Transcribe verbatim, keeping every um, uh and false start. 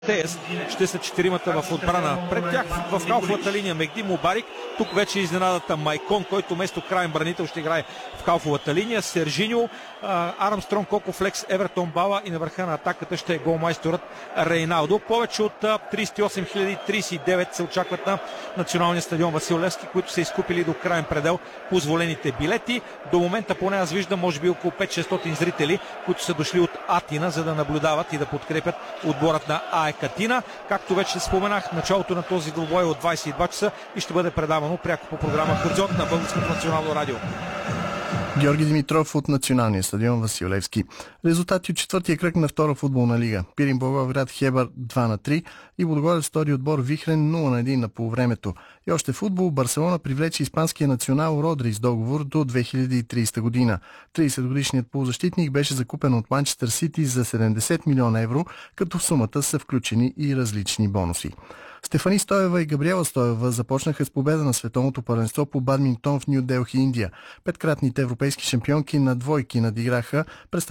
Теес ще са четиримата в отбрана. Пред тях в халфовата линия Мехди Мубарик. Тук вече е изненадата Майкон, който вместо крайен бранител ще играе в халфовата линия. Сержиньо, Армстронг, Коко Флекс, Евертон Бала и на върха на атаката ще е голмайсторът Рейналдо. Повече от тридесет и осем хиляди тридесет и девет се очакват на националния стадион Васил Левски, които са изкупили до крайен предел позволените билети. До момента поне аз виждам може би около пет-шестстотин зрители, които са дошли от Атина, за да наблюдават и да подкрепят отборът на АЕК Атина. Както вече споменах, началото на този двубой е от двадесет и два часа и ще бъде предавано пряко по програма Хоризонт на Българското национално радио. Георги Димитров от националния стадион Васил Левски. Резултати от четвъртия кръг на втора футболна лига. Пирин Благоевград Хебър два на три и Лудогорец втори отбор Вихрен нула на един на полувремето. И още футбол, Барселона привлече испанския национал Родри с договор до две хиляди и тридесета година. тридесетгодишният полузащитник беше закупен от Манчестър Сити за седемдесет милиона евро, като в сумата са включени и различни бонуси. Стефани Стоева и Габриела Стоева започнаха с победа на световното първенство по бадминтон в Ню Делхи, Индия. Петкратните европейски шампионки на двойки надиграха